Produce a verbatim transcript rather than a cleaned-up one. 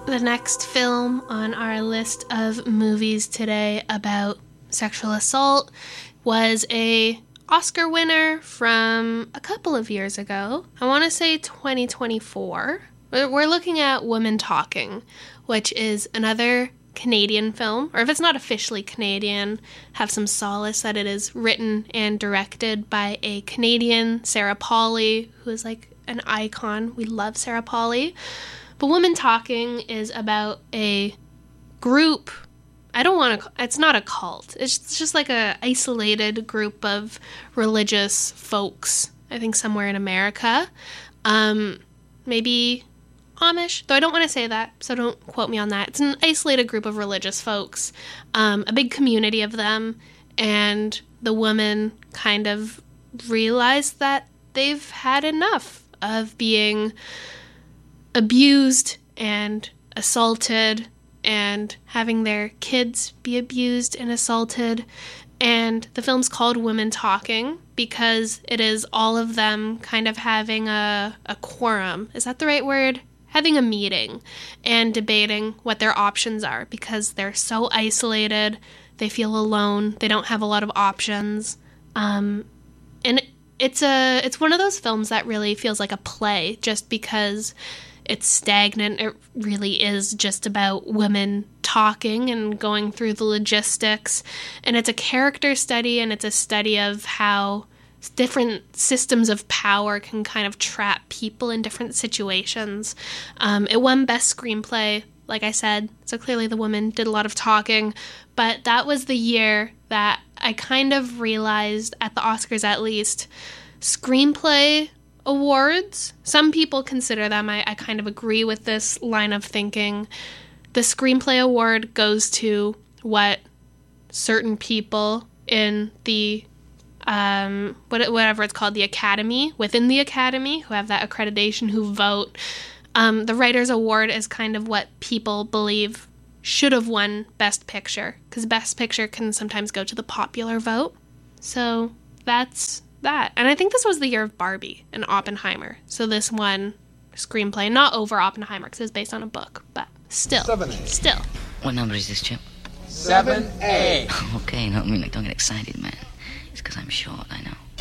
The next film on our list of movies today about sexual assault was a Oscar winner from a couple of years ago. I want to say twenty twenty-four. We're looking at Women Talking, which is another Canadian film, or if it's not officially Canadian, have some solace that it is written and directed by a Canadian, Sarah Polley, who is like an icon. We love Sarah Polley. But Women Talking is about a group. I don't want to, it's not a cult. It's just like a isolated group of religious folks, I think somewhere in America. Um, maybe Amish, though I don't want to say that, so don't quote me on that. It's an isolated group of religious folks, um, a big community of them, and the women kind of realize that they've had enough of being abused and assaulted and having their kids be abused and assaulted. And the film's called Women Talking because it is all of them kind of having a, a quorum. Is that the right word? Having a meeting and debating what their options are because they're so isolated. They feel alone. They don't have a lot of options. Um, and it's a it's one of those films that really feels like a play just because it's stagnant. It really is just about women talking and going through the logistics. And it's a character study, and it's a study of how different systems of power can kind of trap people in different situations. Um, it won Best Screenplay, like I said, so clearly the women did a lot of talking. But that was the year that I kind of realized, at the Oscars at least, screenplay awards, some people consider them, I, I kind of agree with this line of thinking, the screenplay award goes to what certain people in the um what, whatever it's called, the academy, within the academy, who have that accreditation, who vote. Um, the writer's award is kind of what people believe should have won Best Picture, because Best Picture can sometimes go to the popular vote. So that's that. And I think this was the year of Barbie and Oppenheimer. So this one screenplay, not over Oppenheimer because it's based on a book, but still. seven A. Still. What number is this, Chip? seven A. Okay, no, I mean, like, don't get excited, man. It's because I'm short, I know.